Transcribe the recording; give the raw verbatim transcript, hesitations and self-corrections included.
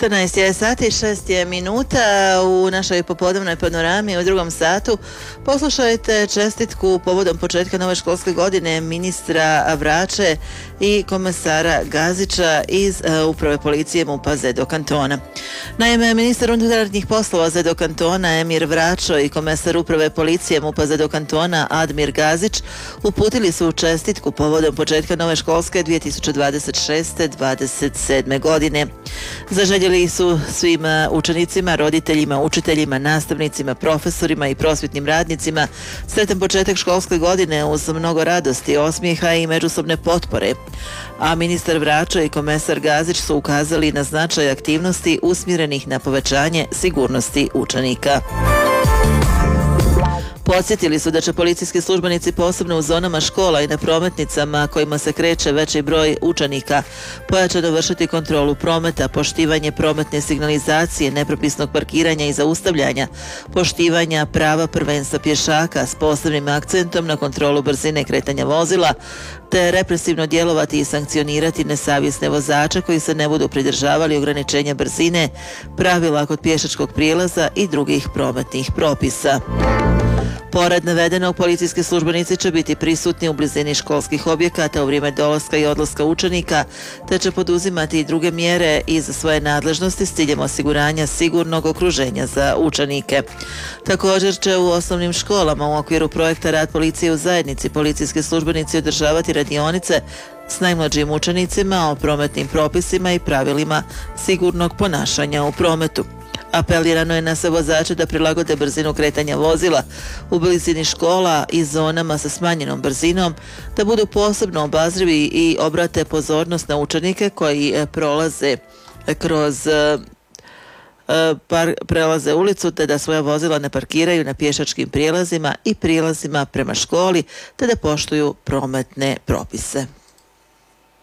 četrnaest je sati i šest je minuta u našoj popodnevnoj panorami. U drugom satu poslušajte čestitku povodom početka nove školske godine ministra Vrače i komesara Gazića iz uh, Uprave policije MUP-a Zedo Kantona. Naime, ministar unutarnjih poslova Zedo Kantona Emir Vračo i komesar Uprave policije MUP-a Zedo Kantona Admir Gazić uputili su čestitku povodom početka nove školske dvije tisuće dvadeset šeste dvadeset sedme godine. Zaželjeli su svim učenicima, roditeljima, učiteljima, nastavnicima, profesorima i prosvjetnim radnicima sretan početak školske godine uz mnogo radosti, osmijeha i međusobne potpore. A ministar Vračo i komesar Gazić su ukazali na značaj aktivnosti usmjerenih na povećanje sigurnosti učenika. Podsjetili su da će policijski službenici posebno u zonama škola i na prometnicama kojima se kreće veći broj učenika pojačano vršiti kontrolu prometa, poštivanje prometne signalizacije, nepropisnog parkiranja i zaustavljanja, poštivanja prava prvenstva pješaka s posebnim akcentom na kontrolu brzine kretanja vozila, te represivno djelovati i sankcionirati nesavjesne vozače koji se ne budu pridržavali ograničenja brzine, pravila kod pješačkog prijelaza i drugih prometnih propisa. Pored navedenog, policijski službenici će biti prisutni u blizini školskih objekata u vrijeme dolaska i odlaska učenika, te će poduzimati i druge mjere iz svoje nadležnosti s ciljem osiguranja sigurnog okruženja za učenike. Također će u osnovnim školama u okviru projekta Rad policije u zajednici policijski službenici održavati radionice s najmlađim učenicima o prometnim propisima i pravilima sigurnog ponašanja u prometu. Apelirano je na sve vozače da prilagode brzinu kretanja vozila u blizini škola i zonama sa smanjenom brzinom, da budu posebno obazrivi i obrate pozornost na učenike koji prolaze kroz par, prelaze ulicu, te da svoja vozila ne parkiraju na pješačkim prijelazima i prijelazima prema školi, te da poštuju prometne propise.